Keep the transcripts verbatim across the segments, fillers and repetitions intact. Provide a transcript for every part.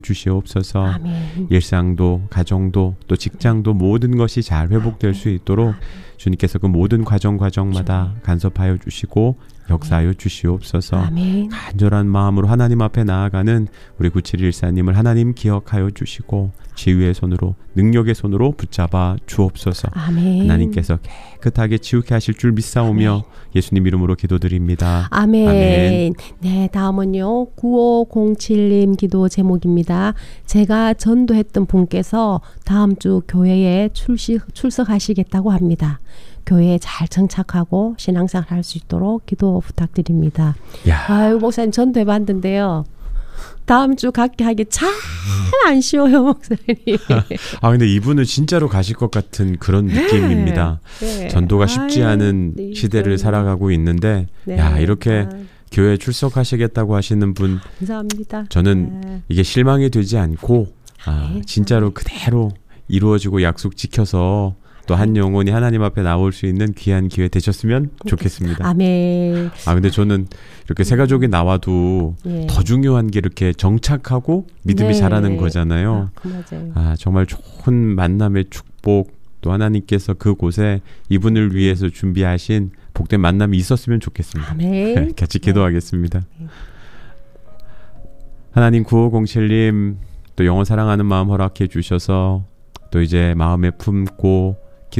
주시옵소서. 아멘. 일상도 가정도 또 직장도 모든 것이 잘 회복될 수 있도록 주님께서 그 모든 과정 과정마다 간섭하여 주시고 역사하여 주시옵소서. 아멘. 간절한 마음으로 하나님 앞에 나아가는 우리 구칠일사님을 하나님 기억하여 주시고 지휘의 손으로 능력의 손으로 붙잡아 주옵소서. 아멘. 하나님께서 깨끗하게 지우게 하실 줄 믿사오며 아멘. 예수님 이름으로 기도드립니다. 아멘. 아멘. 네, 다음은요 구오공칠님 기도 제목입니다. 제가 전도했던 분께서 다음 주 교회에 출석, 출석하시겠다고 합니다. 교회에 잘 정착하고 신앙생활 할 수 있도록 기도 부탁드립니다. 야. 아유, 목사님 전도해봤는데요. 다음 주 갖게 하기 참 안 쉬워요, 목사님. 아, 근데 이분은 진짜로 가실 것 같은 그런 느낌입니다. 네. 전도가 쉽지 아유, 않은 네, 시대를 살아가고 있는데 네. 야, 이렇게 아, 교회에 출석하시겠다고 하시는 분 감사합니다. 저는 네. 이게 실망이 되지 않고 아, 네. 진짜로 그대로 이루어지고 약속 지켜서 또 한 영혼이 하나님 앞에 나올 수 있는 귀한 기회 되셨으면 좋겠습니다. 아멘. 아, 근데 저는 이렇게 새 가족이 나와도 예. 더 중요한 게 이렇게 정착하고 믿음이 네. 자라는 거잖아요. 아, 그 맞아요. 아, 정말 좋은 만남의 축복, 또 하나님께서 그곳에 이분을 위해서 준비하신 복된 만남이 있었으면 좋겠습니다. 아멘. 같이 기도하겠습니다. 네. 하나님, 구오공칠님 또 영원 사랑하는 마음 허락해 주셔서 또 이제 마음에 품고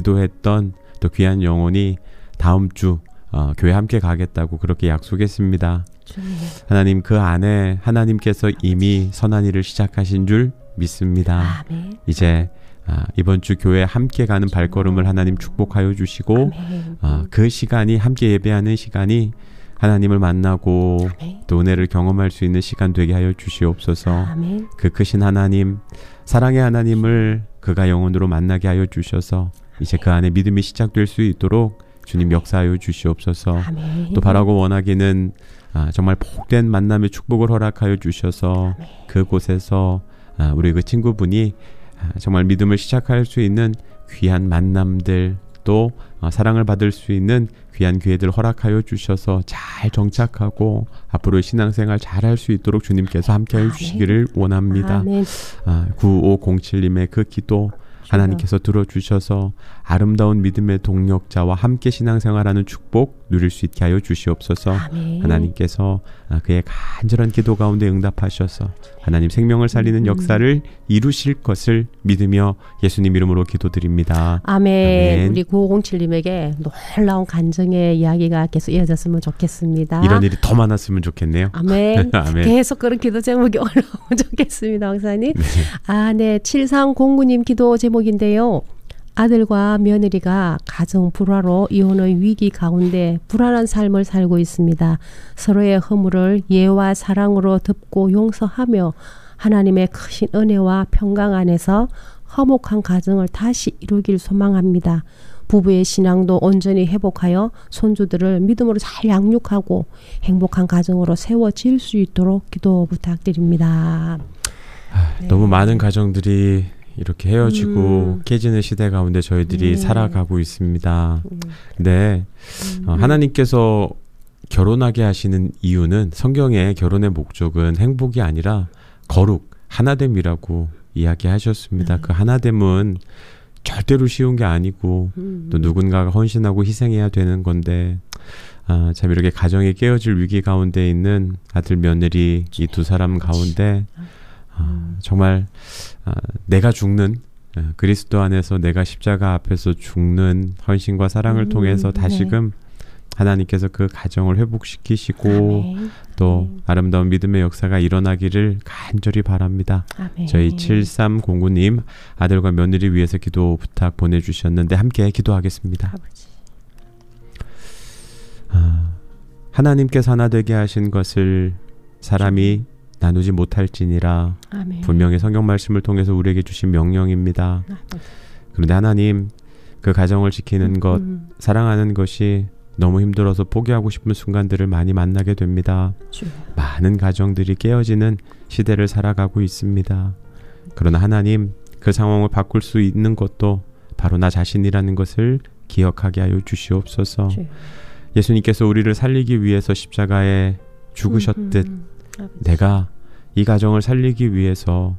기도했던 또 귀한 영혼이 다음 주 어, 교회 함께 가겠다고 그렇게 약속했습니다. 주님. 하나님, 그 안에 하나님께서 이미 선한 일을 시작하신 줄 믿습니다. 아멘. 이제 아, 이번 주 교회 함께 가는 발걸음을 하나님 축복하여 주시고 아멘. 아, 그 시간이 함께 예배하는 시간이 하나님을 만나고 아멘. 또 은혜를 경험할 수 있는 시간 되게 하여 주시옵소서. 아멘. 그 크신 하나님, 사랑의 하나님을 그가 영혼으로 만나게 하여 주셔서 이제 그 안에 믿음이 시작될 수 있도록 주님 역사하여 주시옵소서. 아멘. 또 바라고 원하기는 아, 정말 복된 만남의 축복을 허락하여 주셔서 아멘. 그곳에서 아, 우리 그 친구분이 아, 정말 믿음을 시작할 수 있는 귀한 만남들 또 어, 사랑을 받을 수 있는 귀한 기회들 허락하여 주셔서 잘 정착하고 앞으로 신앙생활 잘할 수 있도록 주님께서 함께해 아멘. 주시기를 원합니다. 아멘. 아, 구오공칠님의 그 기도 하나님께서 들어주셔서 아름다운 믿음의 동력자와 함께 신앙생활하는 축복 누릴 수 있게 하여 주시옵소서. 아멘. 하나님께서 그의 간절한 기도 가운데 응답하셔서 하나님 생명을 살리는 음. 역사를 이루실 것을 믿으며 예수님 이름으로 기도드립니다. 아멘. 아멘. 우리 구오공칠님에게 놀라운 간증의 이야기가 계속 이어졌으면 좋겠습니다. 이런 일이 더 많았으면 좋겠네요. 아멘. 아멘. 계속 그런 기도 제목이 올라오면 좋겠습니다, 목사님. 네. 아, 네. 칠삼공구님 기도 제목인데요. 아들과 며느리가 가정 불화로 이혼의 위기 가운데 불안한 삶을 살고 있습니다. 서로의 허물을 예와 사랑으로 덮고 용서하며 하나님의 크신 은혜와 평강 안에서 화목한 가정을 다시 이루길 소망합니다. 부부의 신앙도 온전히 회복하여 손주들을 믿음으로 잘 양육하고 행복한 가정으로 세워질 수 있도록 기도 부탁드립니다. 아, 네. 너무 많은 가정들이 이렇게 헤어지고 음. 깨지는 시대 가운데 저희들이 네. 살아가고 있습니다. 음. 네, 음. 어, 하나님께서 결혼하게 하시는 이유는 성경에 결혼의 목적은 행복이 아니라 거룩, 하나됨이라고 이야기하셨습니다. 네. 그 하나됨은 절대로 쉬운 게 아니고 음. 또 누군가가 헌신하고 희생해야 되는 건데 아, 참 이렇게 가정이 깨어질 위기 가운데 있는 아들 며느리 이 두 사람 가운데 아, 정말 아, 내가 죽는 아, 그리스도 안에서 내가 십자가 앞에서 죽는 헌신과 사랑을 음, 통해서 네. 다시금 하나님께서 그 가정을 회복시키시고 아멘. 또 음. 아름다운 믿음의 역사가 일어나기를 간절히 바랍니다. 아멘. 저희 칠삼공구님 아들과 며느리 위해서 기도 부탁 보내주셨는데 함께 기도하겠습니다. 아버지. 아, 하나님께서 하나 되게 하신 것을 사람이 나누지 못할지니라. 아멘. 분명히 성경 말씀을 통해서 우리에게 주신 명령입니다. 아버지. 그런데 하나님 그 가정을 지키는 것, 음. 사랑하는 것이 너무 힘들어서 포기하고 싶은 순간들을 많이 만나게 됩니다. 주여. 많은 가정들이 깨어지는 시대를 살아가고 있습니다. 그러나 하나님 그 상황을 바꿀 수 있는 것도 바로 나 자신이라는 것을 기억하게 하여 주시옵소서. 주여. 예수님께서 우리를 살리기 위해서 십자가에 죽으셨듯 음, 음. 아버지. 내가 이 가정을 살리기 위해서